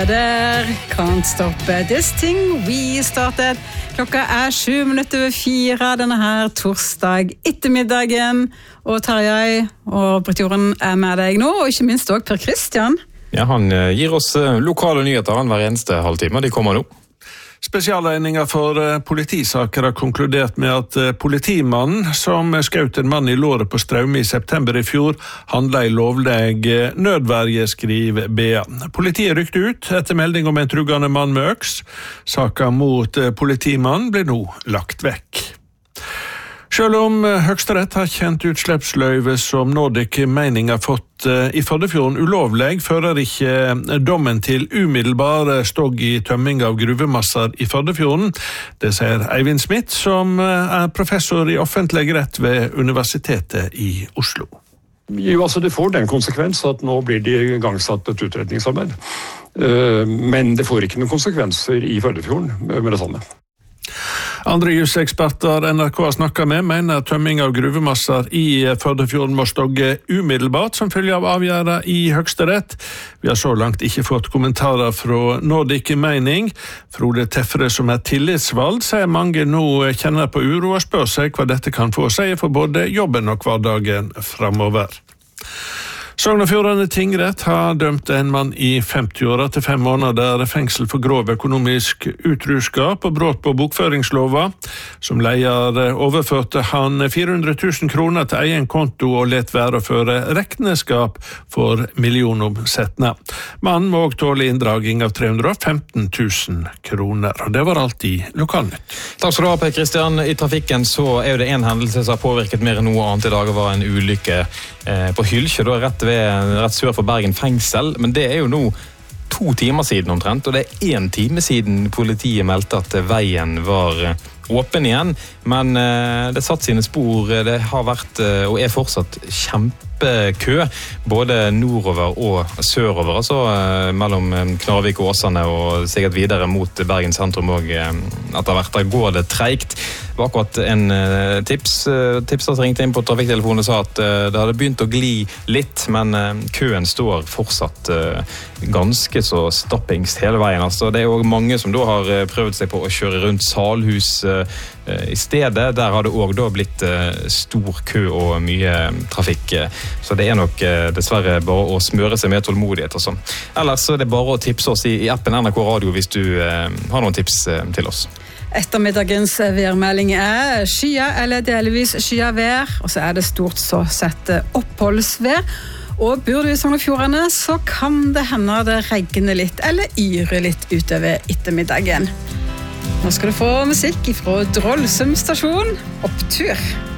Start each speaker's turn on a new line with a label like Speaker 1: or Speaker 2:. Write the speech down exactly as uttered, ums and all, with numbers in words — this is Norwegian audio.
Speaker 1: der. Can't stop this thing we started. Klokka er sju minutter over fire denne her torsdag ettermiddagen. Og Tarjei og Britt Jorunn er med deg nå, og ikke minst også Per Christian.
Speaker 2: Ja, han gir oss lokale nyheter han hver eneste halvtime, de kommer nå.
Speaker 3: Spesialregninger for politisaker har konkludert med at politimannen som skjøt en mann i låret på Straume i september i fjor handlet i lovleg nødverge, skriver B A. Politiet rykte ut etter melding om en truggende mann med øks. Saken mot politimannen ble nå lagt vekk. Selv om Høyesterett har kjent utslippsløyve som Nordic Mining har fått i Førdefjorden ulovlig, fører ikke dommen til umiddelbar stogg i tømming av gruvemasser i Førdefjorden. Det sier Eivind Smith, som er professor i offentlig rett ved Universitetet i Oslo.
Speaker 4: Jo, altså det får den konsekvens at nå blir det igangsatt et utredningsarbeid. Men det får ikke noen konsekvenser i Førdefjorden med det samme.
Speaker 3: Andre juseksperter N R K har snakket med mener tømming av gruvemasser i Førdefjorden må stogge umiddelbart som følge av avgjørelsen i Høyesterett. Vi har så langt ikke fått kommentarer fra Nordic Mining. Frode Teffere, som er tillitsvalgt, sier mange nå kjenner på uro og spør seg hva dette kan få seg for både jobben og hverdagen fremover. Sogn og Fjordane tingrett har dømt en mann i femti-åra til fem måneder fengsel for grov økonomisk utruskap og brudd på bokføringslova. Som leier overførte han fire hundre tusen kroner til egen konto og let være å føre regnskap for millionomsetning. Mannen må også tåle inndraging av tre hundre og femten tusen kroner. Og det var alt i Lokalnytt.
Speaker 2: Takk skal du ha, Per Christian. I trafikken så er jo det en hendelse som har påvirket mer enn noe annet i dag. Det var en ulykke eh, på Hylkje, da rett ved rett sør for Bergen fengsel, men det er jo nå to timer siden omtrent, og det er en time siden politiet meldte at veien var åpen igjen, men det satt sine spor. Det har vært og er fortsatt kjempekø, både nordover og sørover, altså mellom Knarvik og Åsane og sikkert videre mot Bergen sentrum, og etter hvert der går det tregt. Det var akkurat en tips, tipser som ringte inn på trafikktelefonen og sa at det hadde begynt å gli litt, men køen står fortsatt ganske så stoppings hele veien. Altså, det er jo mange som da har prøvd seg på å kjøre rundt Salhus i stedet. Der har det også da blitt stor kø og mye trafikk, så det er nok dessverre bare å smøre seg med tålmodighet. Altså. Ellers så er det bare å tipse oss i appen N R K Radio hvis du har noen tips til oss.
Speaker 1: Ettermiddagens værmelding er skya eller delvis skya vær, og så er det stort så sett oppholdsvær. Og bor du i Sogn og Fjordane, så kan det hende det regner litt eller yre litt utover ettermiddagen. Nå skal du få musikk fra Drollsum stasjon, Opptur.